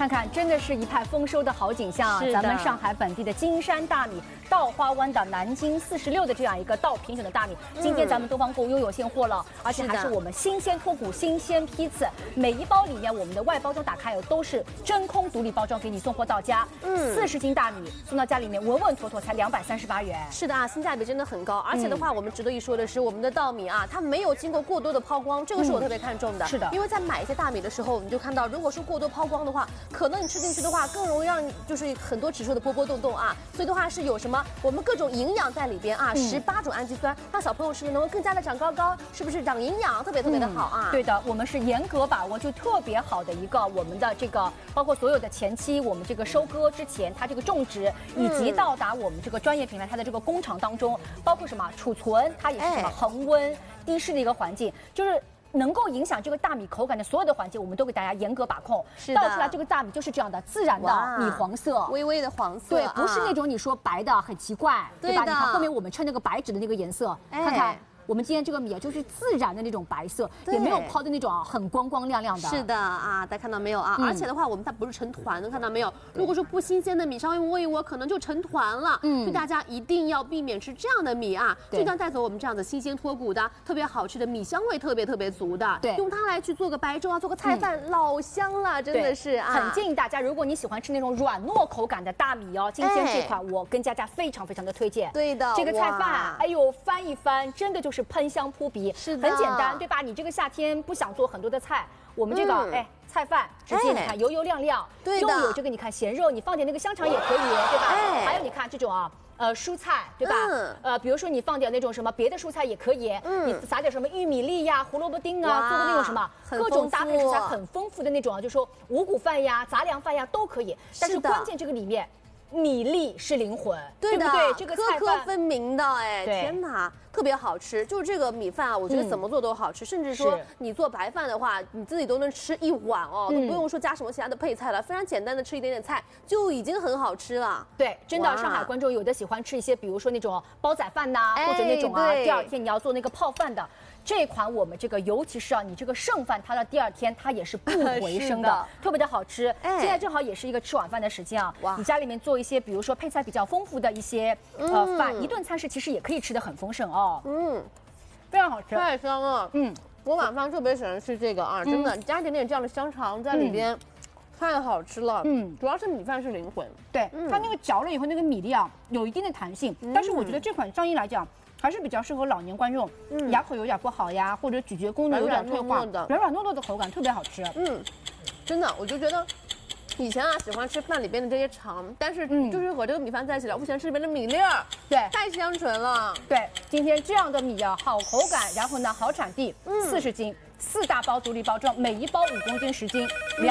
看看，真的是一派丰收的好景象。 是的咱们上海本地的金山大米，稻花湾的南京46的这样一个稻品种的大米，今天咱们东方购物又有现货了，而且还是我们新鲜脱谷、新鲜批次，每一包里面我们的外包装打开哦都是真空独立包装，给你送货到家。40斤大米送到家里面，稳稳妥妥才238元。 是的啊，性价比真的很高，而且的话，我们值得一说的是，我们的稻米啊，它没有经过过多的抛光，这个是我特别看重的。 是的， 因为在买一些大米的时候，你就看到，如果说过多抛光的话，可能你吃进去的话，更容易让你就是很多指数的波波动动啊。所以的话是有什么我们各种营养在里边啊，18种氨基酸，让小朋友吃的能够更加的长高高，是不是长营养，特别的好啊？ 对的，我们是严格把握，就特别好的一个我们的这个，包括所有的前期我们这个收割之前，它这个种植以及到达我们这个专业品牌它的这个工厂当中，包括什么储存，它也是什么恒温低湿的一个环境，就是能够影响这个大米口感的所有的环节，我们都给大家严格把控。倒出来这个大米就是这样的自然的米黄色， 微微的黄色， 对，不是那种你说白的很奇怪，对吧？你看后面我们称那个白纸的那个颜色，看看。我们今天这个米啊，就是自然的那种白色，也没有抛的那种很光光亮亮的。 是的啊，大家看到没有啊？而且的话，我们它不是成团的，看到没有？如果说不新鲜的米，稍微窝一窝，可能就成团了。所以大家一定要避免吃这样的米啊，就像带走我们这样的新鲜脱谷的、特别好吃的米香味特别足的。 对， 用它来去做个白粥啊，做个菜饭，老香了，真的是啊。 很建议大家，如果你喜欢吃那种软糯口感的大米哦，今天这款我跟佳佳非常的推荐。 对的， 这个菜饭，哎呦，翻一翻，真的就是喷香扑鼻。 是的， 很简单，对吧？你这个夏天不想做很多的菜，我们这个菜饭直接你看油油亮亮， 对的，又有这个你看咸肉，你放点那个香肠也可以，对吧？还有你看这种啊。蔬菜对吧？比如说你放点那种什么别的蔬菜也可以，你撒点什么玉米粒呀、胡萝卜丁啊，做个那种什么各种搭配食材很丰富的那种，就说五谷饭呀、杂粮饭呀都可以。但是关键这个里面。米粒是灵魂，对不对？这个菜饭颗颗分明的，哎，天哪，特别好吃。就是这个米饭啊，我觉得怎么做都好吃，甚至说你做白饭的话，你自己都能吃一碗哦，都不用说加什么其他的配菜了，非常简单的吃一点点菜就已经很好吃了。 对，真的，上海观众有的喜欢吃一些，比如说那种煲仔饭呐，或者那种啊，第二天你要做那个泡饭的。这款我们这个，尤其是啊，你这个剩饭，它的第二天它也是不回升的，特别的好吃。现在正好也是一个吃晚饭的时间啊，你家里面做一些，比如说配菜比较丰富的一些饭，一顿餐式其实也可以吃得很丰盛哦。非常好吃， 太香了。我晚上特别喜欢吃这个啊，真的，加一点点这样的香肠在里边。太好吃了，主要是米饭是灵魂。 对，它那个嚼了以后，那个米粒啊有一定的弹性，但是我觉得这款上衣来讲。还是比较适合老年观众，牙口有点不好呀，或者咀嚼功能有点退化的，软糯糯的口感特别好吃。 真的，我就觉得以前啊喜欢吃饭里边的这些肠，但是就是和这个米饭在一起了，我喜欢吃里边的米粒儿， 对， 太香醇了。 对，今天这样的米啊，好口感，然后呢好产地，40斤。4大包独立包装，每一包5公斤10斤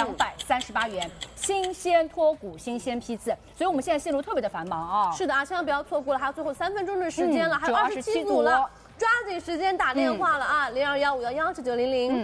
，238元，新鲜脱谷，新鲜批次，所以我们现在线路特别的繁忙啊。 是的啊，千万不要错过了，还有最后3分钟的时间了，还有27组了，抓紧时间打电话了啊，0215119900。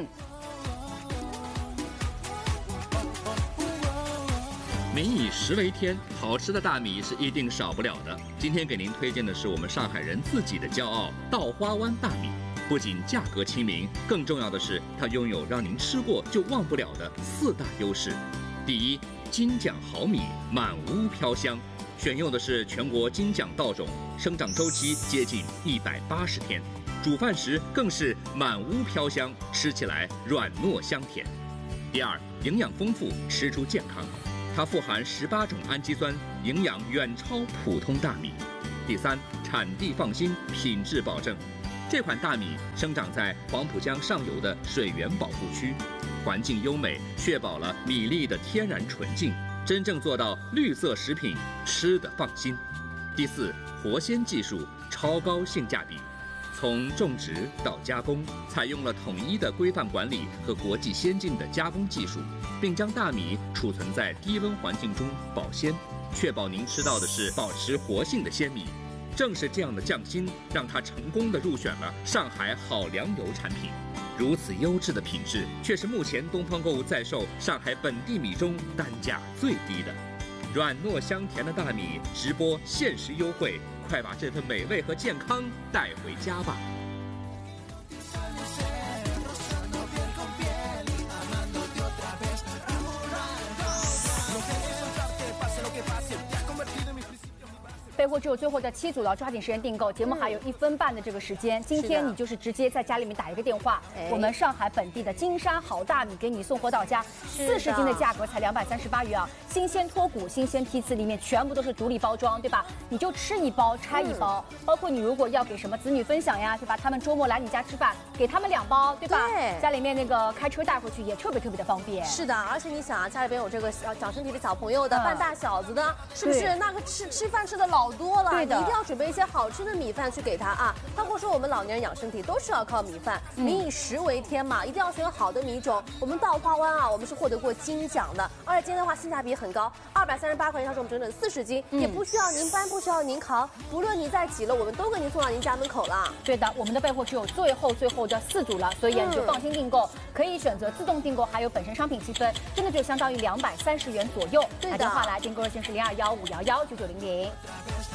民以食为天，好吃的大米是一定少不了的。今天给您推荐的是我们上海人自己的骄傲——稻花湾大米。不仅价格亲民，更重要的是它拥有让您吃过就忘不了的4大优势。第一，金奖好米，满屋飘香，选用的是全国金奖稻种，生长周期接近180天，煮饭时更是满屋飘香，吃起来软糯香甜。第二，营养丰富，吃出健康，它富含18种氨基酸，营养远超普通大米。第三，产地放心，品质保证。这款大米生长在黄浦江上游的水源保护区，环境优美，确保了米粒的天然纯净，真正做到绿色食品，吃得放心。第四，活鲜技术，超高性价比，从种植到加工，采用了统一的规范管理和国际先进的加工技术，并将大米储存在低温环境中保鲜，确保您吃到的是保持活性的鲜米。正是这样的匠心，让它成功地入选了上海好粮油产品。如此优质的品质，却是目前东方购物在售上海本地米中单价最低的。软糯香甜的大米，直播限时优惠，快把这份美味和健康带回家吧！ 备货只有最后的7组了，抓紧时间订购。节目还有1分半的这个时间，今天你就是直接在家里面打一个电话，我们上海本地的金沙好大米给你送货到家，40斤的价格才238元啊！新鲜脱骨、新鲜批次里面全部都是独立包装，对吧？你就吃1包拆1包，包括你如果要给什么子女分享呀，对吧？他们周末来你家吃饭，给他们2包，对吧？对，家里面那个开车带回去也特别的方便。 是的，而且你想啊，家里边有这个长身体的小朋友的、半大小子的，是不是？那个吃饭吃的老多了，你一定要准备一些好吃的米饭去给他啊。包括说我们老年人养身体都是要靠米饭，民以食为天嘛，一定要选好的米种。我们稻花湾啊，我们是获得过金奖的，而且今天的话性价比很高，238块钱，它是我们整整40斤，也不需要您搬，不需要您扛，不论您在几楼，我们都给您送到您家门口了。 对的，我们的备货只有最后的4组了，所以你就放心订购，可以选择自动订购，还有本身商品积分，真的就相当于230元左右。打电话来订购热线是0215119900。